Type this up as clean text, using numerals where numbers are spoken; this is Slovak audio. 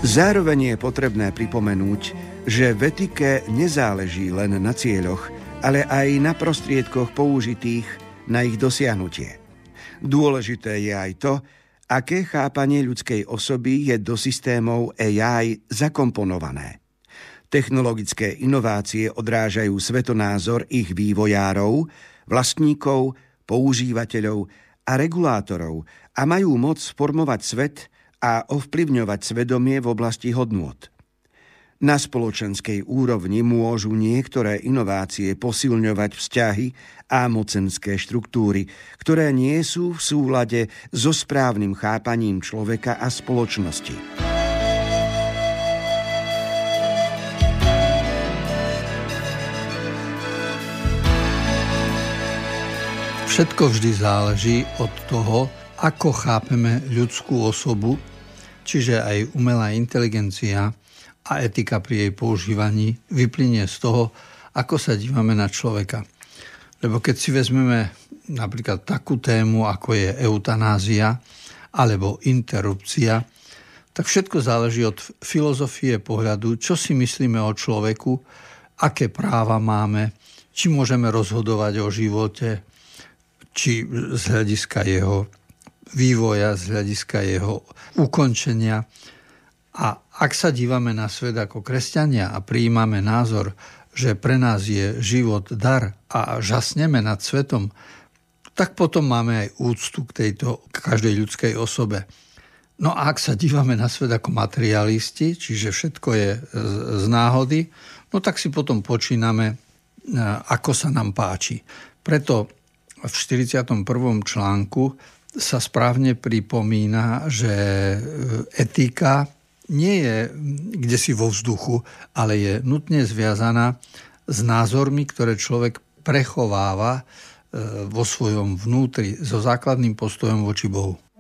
Zároveň je potrebné pripomenúť, že v etike nezáleží len na cieľoch, ale aj na prostriedkoch použitých na ich dosiahnutie. Dôležité je aj to, aké chápanie ľudskej osoby je do systémov AI zakomponované. Technologické inovácie odrážajú svetonázor ich vývojárov, vlastníkov, používateľov a regulátorov a majú moc formovať svet a ovplyvňovať svedomie v oblasti hodnôt. Na spoločenskej úrovni môžu niektoré inovácie posilňovať vzťahy a mocenské štruktúry, ktoré nie sú v súlade so správnym chápaním človeka a spoločnosti. Všetko vždy záleží od toho, ako chápeme ľudskú osobu, čiže aj umelá inteligencia a etika pri jej používaní vyplynie z toho, ako sa dívame na človeka. Lebo keď si vezmeme napríklad takú tému, ako je eutanázia alebo interrupcia, tak všetko záleží od filozofie pohľadu, čo si myslíme o človeku, aké práva máme, či môžeme rozhodovať o živote, či z hľadiska jeho vývoja, z hľadiska jeho ukončenia. A ak sa dívame na svet ako kresťania a prijímame názor, že pre nás je život dar a žasneme nad svetom, tak potom máme aj úctu k tejto každej ľudskej osobe. No a ak sa dívame na svet ako materialisti, čiže všetko je z náhody, no tak si potom počíname, ako sa nám páči. Preto v 41. článku sa správne pripomína, že etika nie je kdesi vo vzduchu, ale je nutne zviazaná s názormi, ktoré človek prechováva vo svojom vnútri, so základným postojom voči Bohu.